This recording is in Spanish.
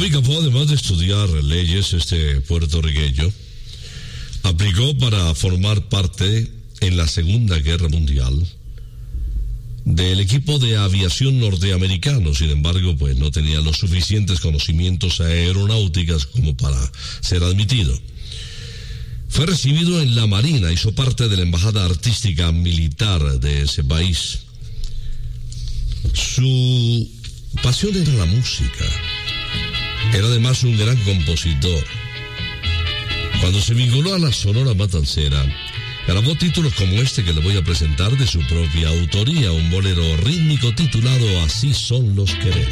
Bobby Capó, además de estudiar leyes, puertorriqueño, aplicó para formar parte en la Segunda Guerra Mundial del equipo de aviación norteamericano. Sin embargo, pues no tenía los suficientes conocimientos aeronáuticos como para ser admitido. Fue recibido en la Marina, hizo parte de la Embajada Artística Militar de ese país. Su pasión era la música. Era además un gran compositor. Cuando se vinculó a la Sonora Matancera, grabó títulos como este que le voy a presentar de su propia autoría, un bolero rítmico titulado Así son los quereres.